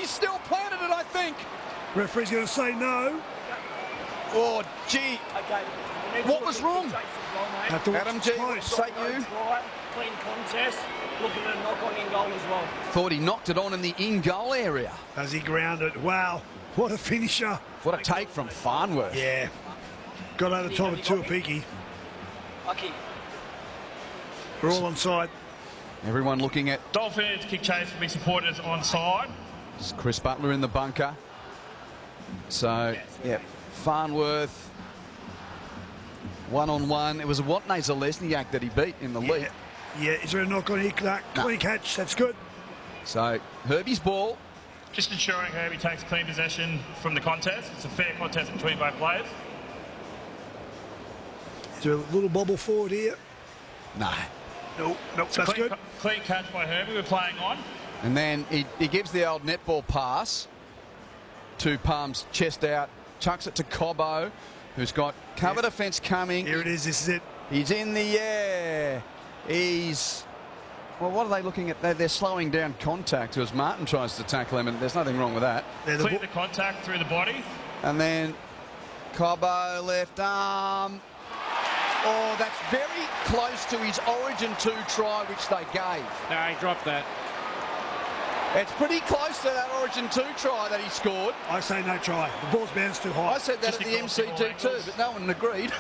he's still planted it, I think. Referee's going to say no. Oh, gee. Okay. What was wrong? Have to watch Adam it G, close. say you. Clean contest. Looking at a knock on in goal as well. Thought he knocked it on in the in-goal area. As he grounded. Wow, what a finisher. What a take from Farnworth. Yeah. Got over the top of Tuapiki. Lucky. We're all on side. Everyone looking at Dolphins kick chase will be supporters on side. Chris Butler in the bunker. So, yeah, Farnworth, one-on-one. It was Watney Zalesniak that he beat in the lead. Yeah, is there a knock on here, Clark? No. Clean catch, that's good. So, Herbie's ball. Just ensuring Herbie takes clean possession from the contest. It's a fair contest between both players. Is there a little bobble forward here? No. Nope, It's a that's clean, good. clean catch by Herbie. We're playing on. And then he gives the old netball pass to Palms, chest out, chucks it to Cobbo, who's got cover defence coming. Here it is, this is it. He's in the air. He's... Well, what are they looking at? They're slowing down contact as Martin tries to tackle him, and there's nothing wrong with that. Clear the contact through the body. And then Cobbo, left arm. Oh, that's very close to his Origin 2 try, which they gave. No, he dropped that. It's pretty close to that Origin 2 try that he scored. I say no try. The ball's bounced too high. I said that Just at the across the MCG too, ankles. but no one agreed.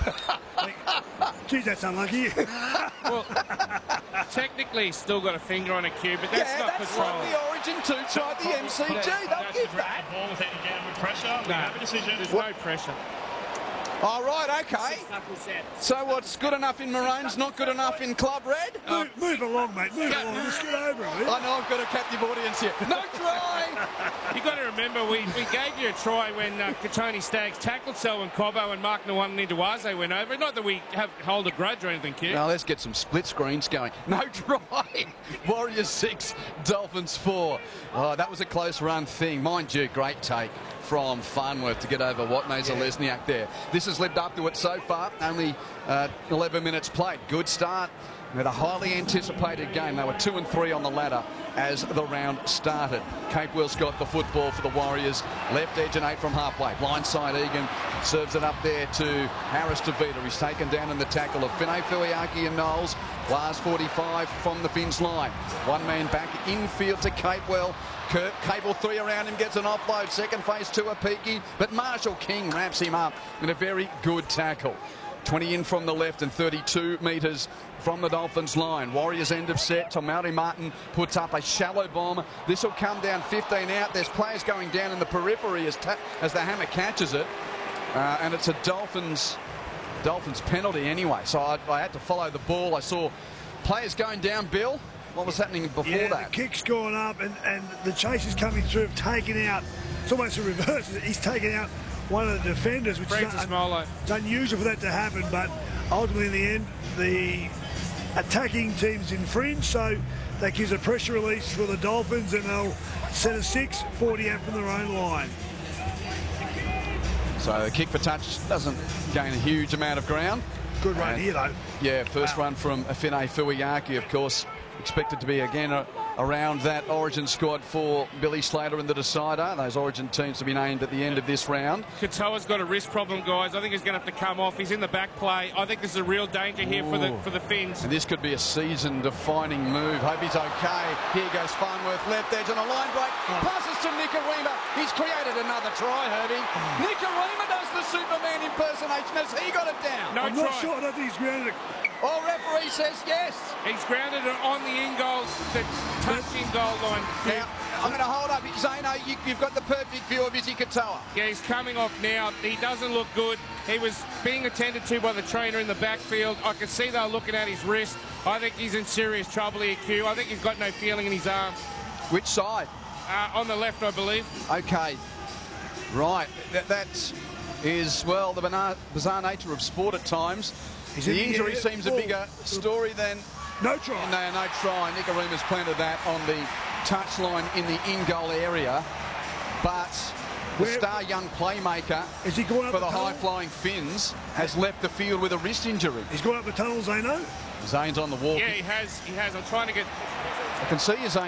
Geez, that's unlucky. Well, technically, he's still got a finger on a cue, but that's yeah, not that's control. like the Origin 2 try at the MCG. They'll That's give the that. ball with any downward pressure. We have a decision. There's no pressure. All right, okay. Knuckle set. So what's good enough in Maroon's not good enough in Club Red? Move along, mate. Move along. Just get over it. I know I've got a captive audience here. No try. You've got to remember, we gave you a try when Katoni Staggs tackled Selwyn Cobbo and Mark Nwun and Nduwaze went over. Not that we hold a grudge or anything, kid. Now let's get some split screens going. No try. Warriors 6, Dolphins 4. Oh, that was a close run thing. Mind you, great take from Farnworth to get over Watney Zalesniak there. This has led up to it so far. Only 11 minutes played. Good start. With a highly anticipated game. They were 2 and 3 on the ladder as the round started. Capewell's got the football for the Warriors. Left edge and 8 from halfway. Blindside Egan serves it up there to Harris DeVita. He's taken down in the tackle of Finay Fuiaki and Knowles. Last 45 from the Finns line. One man back infield to Capewell. Cable 3 around him, gets an offload. Second face to Apiki, but Marshall King wraps him up in a very good tackle. 20 in from the left and 32 metres from the Dolphins line. Warriors end of set. Tomauri Martin puts up a shallow bomb. This will come down 15 out. There's players going down in the periphery as the hammer catches it. And it's a Dolphins penalty anyway. So I had to follow the ball. I saw players going down, Bill. What was happening before that? The kick's gone up and the chase is coming through, taken out. It's almost a reverse. He's taken out one of the defenders, which Francis Molo. it's unusual for that to happen, but ultimately in the end, the attacking team's infringed, so that gives a pressure release for the Dolphins, and they'll set a 6, 40 out from their own line. So the kick for touch doesn't gain a huge amount of ground. Good run here, though. Yeah, first run from Finay Fuiaki, of course, expected to be again around that Origin squad for Billy Slater and the decider. Those Origin teams to be named at the end of this round. Katoa's got a wrist problem, guys. I think he's going to have to come off. He's in the back play. I think this is a real danger here for the Finns. And this could be a season-defining move. Hope he's okay. Here goes Farnworth, left edge on a line break. Passes to Nicarima. He's created another try, Herbie. Nicarima does the Superman impersonation. Has he got it down? No I'm try. not sure. I don't think he's grounded. Oh, referee says yes. He's grounded it on the in-goal, the touch in-goal line. Now, I'm going to hold up. Zano, you've got the perfect view of Izzy Katoa. Yeah, he's coming off now. He doesn't look good. He was being attended to by the trainer in the backfield. I can see they're looking at his wrist. I think he's in serious trouble here, Q. I think he's got no feeling in his arm. Which side? On the left, I believe. Okay. Right. That is, well, the bizarre nature of sport at times. The injury seems a bigger story than... No try. No try. Nicarima's planted that on the touchline in the in-goal area. But the star young playmaker Is he going up for the the tunnel? high-flying Finns has left the field with a wrist injury. He's gone up the tunnel, Zano. Zane's on the wall. Yeah, he has. I'm trying to get... I can see you, Zane.